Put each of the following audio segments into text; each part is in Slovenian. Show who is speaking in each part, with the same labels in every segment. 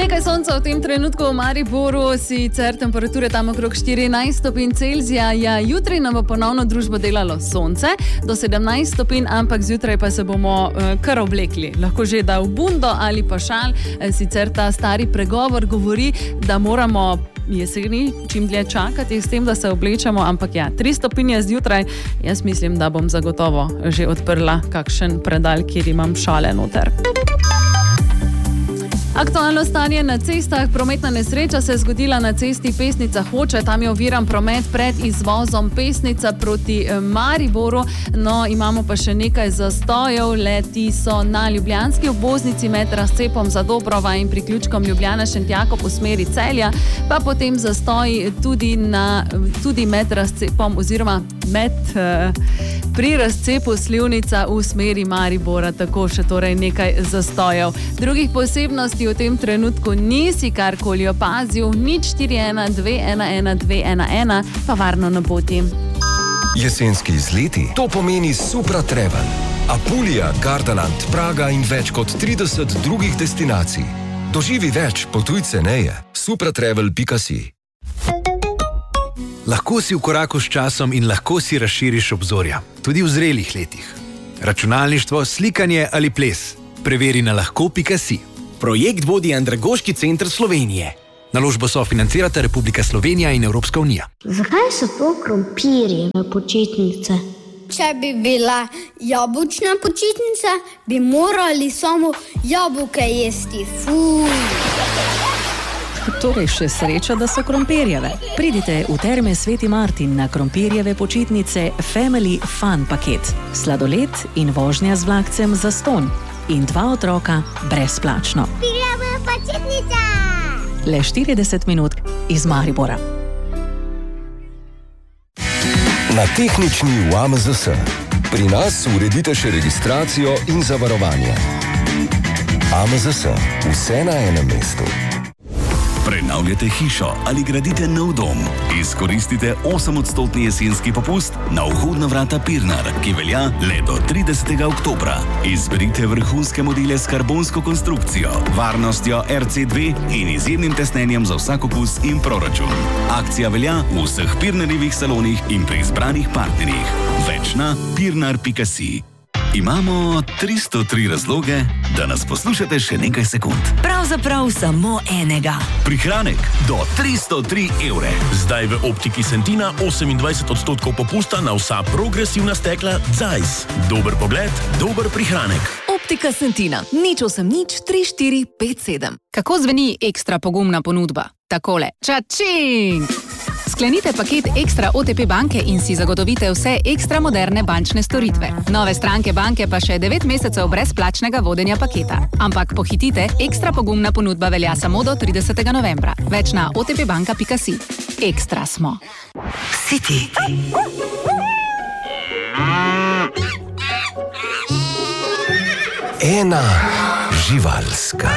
Speaker 1: Nekaj sonca v tem trenutku v Mariboru, sicer temperature tam okrog 14 stopinj Celzija. Ja, jutri nam bo ponovno družbo delalo sonce do 17 stopinj, ampak zjutraj pa se bomo kar oblekli. Lahko že da v bundo ali pa šal. Sicer ta stari pregovor govori, da moramo jeseni čim dlje čakati s tem, da se oblečemo, ampak ja, 3 stopinje zjutraj. Jaz mislim, da bom zagotovo že odprla kakšen predal, kjer imam šale noter. Aktualno stanje na cestah. Prometna nesreča se je zgodila na cesti Pesnica-Hoče. Tam je oviran promet pred izvozom Pesnica proti Mariboru. No, imamo pa še nekaj zastojev. Leti so na ljubljanski obvoznici med razcepom Zadobrova in priključkom Ljubljana-Šentjakov v smeri Celja, pa potem zastoji tudi med razcepom oziroma pri razcepu Slivnica v smeri Maribora. Tako še torej nekaj zastojev. Drugih posebnosti v tem trenutku nisi karkoli opazil. 041 211 211, pa varno na poti.
Speaker 2: Jesenski izleti, to pomeni Supra Travel. Apulija, Gardaland, Praga in več kot 30 drugih destinacij. Doživi več, potuj ceneje. supratravel.si.
Speaker 3: Lahko si v koraku s časom in lahko si razširiš obzorja, tudi v zrelih letih. Računalništvo, slikanje ali ples. Preveri na lahko.si.
Speaker 4: Projekt vodi Andragoški center Slovenije.
Speaker 3: Naložbo sofinancirata Republika Slovenija in Evropska unija.
Speaker 5: Zakaj so to krompirjeve počitnice?
Speaker 6: Če bi bila jabolčna počitnica, bi morali samo jabolke jesti.
Speaker 7: Torej še sreča, da so krompirjeve. Pridite v Terme Sveti Martin na krompirjeve počitnice Family Fun paket. Sladoled in vožnja z vlakcem zastonj. In 2 otroka brezplačno.
Speaker 5: Krompirjeva počitnica!
Speaker 7: Le 40 minut iz Maribora.
Speaker 2: Na tehnični v AMZS. Pri nas uredite še registracijo in zavarovanje. AMZS. Vse na enem mestu.
Speaker 8: Prenavljate hišo ali gradite nov dom? Izkoristite 8% jesenski popust na vhodna vrata Pirnar, ki velja le do 30. oktobra. Izberite vrhunske modele s karbonsko konstrukcijo, varnostjo RC2 in izjemnim tesnenjem za vsak okus in proračun. Akcija velja v vseh Pirnarjevih salonih in pri izbranih partnerjih. Več na pirnar.si. Imamo 303 razloge, da nas poslušate še nekaj sekund.
Speaker 9: Pravzaprav samo enega.
Speaker 8: Prihranek do 303 evre.
Speaker 10: Zdaj v Optiki Sentina 28% popusta na vsa progresivna stekla Zeiss. Dober pogled, dober prihranek.
Speaker 9: Optika Sentina. 080 3457.
Speaker 11: Kako zveni ekstra pogumna ponudba? Takole. Čačing! Sklenite paket Ekstra OTP banke in si zagotovite vse ekstra moderne bančne storitve. Nove stranke banke pa še 9 mesecev brezplačnega vodenja paketa. Ampak pohitite, ekstra pogumna ponudba velja samo do 30. novembra. Več na otpbanka.si. Ekstra smo.
Speaker 9: City.
Speaker 2: Ena živalska.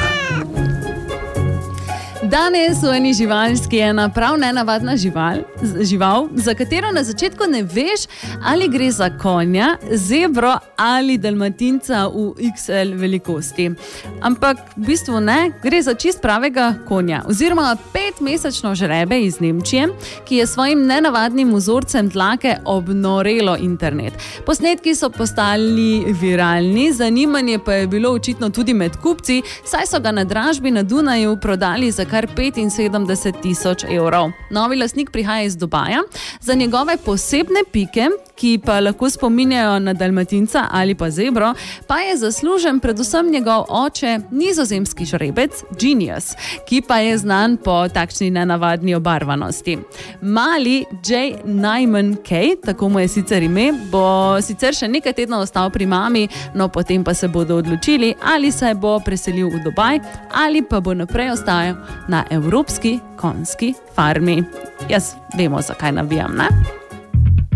Speaker 1: Danes v eni živalski ena prav nenavadna žival, za katero na začetku ne veš, ali gre za konja, zebro ali dalmatinca v XL velikosti. Ampak v bistvu ne, gre za čist pravega konja, oziroma 5-mesečno žrebe iz Nemčije, ki je svojim nenavadnim vzorcem dlake obnorelo internet. Posnetki so postali viralni, zanimanje pa je bilo očitno tudi med kupci, saj so ga na dražbi na Dunaju prodali za kar 75,000 evrov. Novi lastnik prihaja iz Dubaja. Za njegove posebne pike, ki pa lahko spominjajo na dalmatinca ali pa zebro, pa je zaslužen predvsem njegov oče, nizozemski žrebec Genius, ki pa je znan po takšni nenavadni obarvanosti. Mali J. Nyman K., tako mu je sicer ime, bo sicer še nekaj tednov ostal pri mami, no potem pa se bodo odločili, ali se bo preselil v Dubaj ali pa bo naprej ostajal na evropski konjski farmi. Jaz vemo, zakaj navijam, ne?